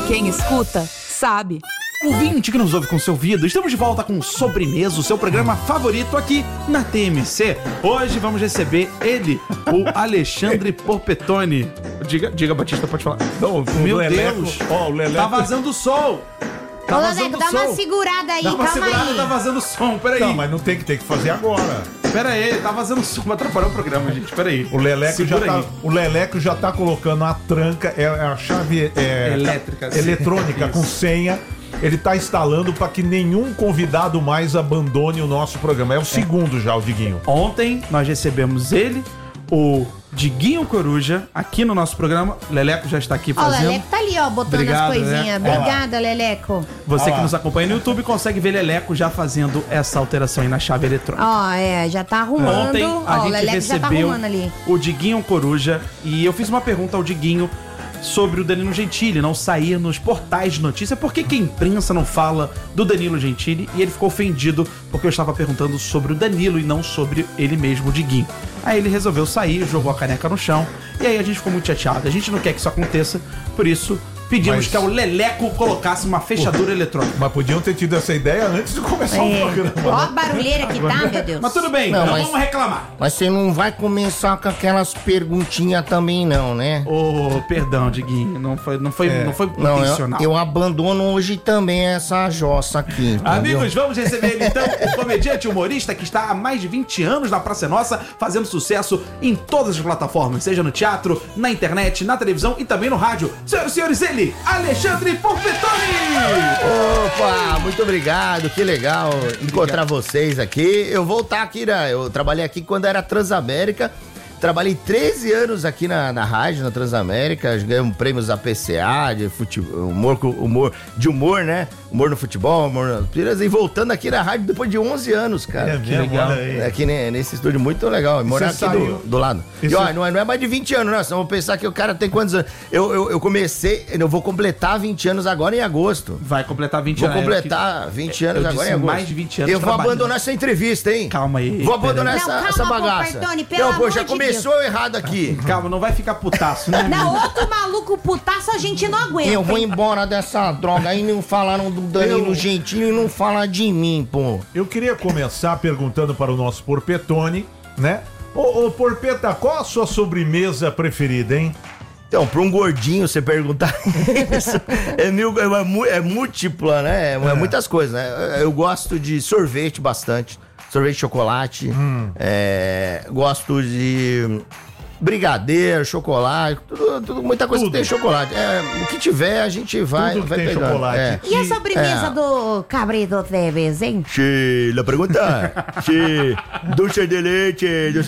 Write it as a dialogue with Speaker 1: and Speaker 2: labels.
Speaker 1: Quem escuta, sabe.
Speaker 2: Ouvinte que nos ouve com seu ouvido, estamos de volta com Sobremesa, o seu programa favorito aqui na TMC. Hoje vamos receber ele, o Alexandre Porpetone. Diga, Batista, pode falar.
Speaker 3: Não,
Speaker 2: Meu
Speaker 3: Leleco,
Speaker 2: Deus,
Speaker 3: o Leleco.
Speaker 2: tá vazando o som. Tá
Speaker 4: Ô,
Speaker 2: vazando
Speaker 4: Leleco,
Speaker 2: o
Speaker 4: dá uma
Speaker 2: som.
Speaker 4: segurada aí,
Speaker 2: Dá uma
Speaker 4: calma
Speaker 2: segurada,
Speaker 4: aí.
Speaker 2: tá vazando o som, peraí.
Speaker 3: Não, mas não tem que fazer agora.
Speaker 2: Pera aí, tá vazando o som, vai atrapalhar o programa, gente, pera aí.
Speaker 3: O Leleco já tá colocando a tranca, a chave
Speaker 2: Elétrica, sim.
Speaker 3: eletrônica
Speaker 2: Isso.
Speaker 3: com senha. Ele tá instalando para que nenhum convidado mais abandone o nosso programa. É o segundo já, o Diguinho.
Speaker 2: Ontem nós recebemos ele, o Diguinho Coruja, aqui no nosso programa. Leleco já está aqui
Speaker 4: Ó, o
Speaker 2: fazendo.
Speaker 4: Leleco tá ali, ó, botando
Speaker 2: Obrigado,
Speaker 4: as coisinhas.
Speaker 2: Leleco.
Speaker 4: Obrigada, Leleco.
Speaker 2: Você
Speaker 3: Olha
Speaker 2: que
Speaker 3: lá.
Speaker 2: nos acompanha no YouTube consegue ver Leleco já fazendo essa alteração aí na chave eletrônica.
Speaker 4: Ó, já tá arrumando.
Speaker 2: Ontem a
Speaker 4: Ó, o
Speaker 2: gente
Speaker 4: Leleco já tá
Speaker 2: recebeu
Speaker 4: arrumando ali.
Speaker 2: o Diguinho Coruja e eu fiz uma pergunta ao Diguinho sobre o Danilo Gentili não sair nos portais de notícia. Por que a imprensa não fala do Danilo Gentili? E ele ficou ofendido porque eu estava perguntando sobre o Danilo e não sobre ele mesmo, o Diguinho. Aí ele resolveu sair, jogou a caneca no chão e aí a gente ficou muito chateado. A gente não quer que isso aconteça, por isso pedimos que o Leleco colocasse uma fechadura eletrônica.
Speaker 3: Mas podiam ter tido essa ideia antes de começar o programa.
Speaker 4: Ó a barulheira que tá, meu Deus.
Speaker 2: Mas tudo bem,
Speaker 5: Não,
Speaker 2: não
Speaker 5: mas-
Speaker 2: vamos reclamar.
Speaker 5: Mas você não vai começar com aquelas perguntinhas também, não, né?
Speaker 2: Ô, perdão, Diguinho, não foi
Speaker 5: Não,
Speaker 2: intencional.
Speaker 5: eu abandono hoje também essa jossa aqui, entendeu?
Speaker 2: Amigos, vamos receber ele então, o comediante humorista que está há mais de 20 anos na Praça é Nossa, fazendo sucesso em todas as plataformas, seja no teatro, na internet, na televisão e também no rádio. Senhoras e senhores, ele, Alexandre Porpetone!
Speaker 5: Opa, muito obrigado, que legal encontrar vocês aqui. Eu vou voltar aqui, né? Eu trabalhei aqui quando era Transamérica. Trabalhei 13 anos aqui na rádio, na Transamérica. Ganhamos prêmios da PCA, de futebol, humor, né? Humor no futebol, humor nas piras. E voltando aqui na rádio depois de 11 anos, cara.
Speaker 3: É mesmo,
Speaker 2: legal.
Speaker 3: olha aí.
Speaker 5: Aqui nesse estúdio muito legal. Morar
Speaker 3: Você
Speaker 5: aqui
Speaker 3: saiu?
Speaker 5: do lado.
Speaker 3: E
Speaker 5: E ó,
Speaker 3: você-
Speaker 5: não é mais de 20 anos, não. Senão vamos pensar que o cara tem quantos anos? Eu comecei, eu vou completar 20 anos agora em agosto.
Speaker 2: Vai completar 20
Speaker 5: Vou
Speaker 2: anos.
Speaker 5: completar 20 anos
Speaker 2: eu
Speaker 5: agora
Speaker 2: disse
Speaker 5: em agosto.
Speaker 2: mais de 20 anos
Speaker 5: Eu vou
Speaker 2: trabalhando.
Speaker 5: abandonar essa entrevista, hein?
Speaker 2: Calma aí.
Speaker 5: Vou abandonar
Speaker 4: Não,
Speaker 5: essa
Speaker 4: calma,
Speaker 5: bagaça.
Speaker 4: Porpetone, pelo
Speaker 5: Não, pô,
Speaker 4: amor
Speaker 5: já
Speaker 4: de
Speaker 5: começou errado aqui.
Speaker 2: Calma, não vai ficar putaço, né?
Speaker 4: Não, outro maluco putaço a gente não aguenta.
Speaker 5: Eu vou
Speaker 4: hein?
Speaker 5: embora dessa droga aí, não falaram do Danilo Gentili e não fala de mim, pô.
Speaker 3: Eu queria começar perguntando para o nosso Porpetone, né? Ô, Porpeta, qual a sua sobremesa preferida, hein?
Speaker 5: Então, pra um gordinho você perguntar isso, é múltipla, né? É muitas coisas, né? Eu gosto de sorvete bastante. Sorvete de chocolate. Gosto de brigadeiro, chocolate, tudo, muita coisa
Speaker 3: Tudo.
Speaker 5: que tem chocolate. O que tiver, a gente vai,
Speaker 3: Tudo que
Speaker 5: vai
Speaker 3: tem
Speaker 5: pegando.
Speaker 3: chocolate.
Speaker 4: E a sobremesa do Cabrito Teves, hein?
Speaker 5: Sí, la pregunta. Sí, dulce de leche,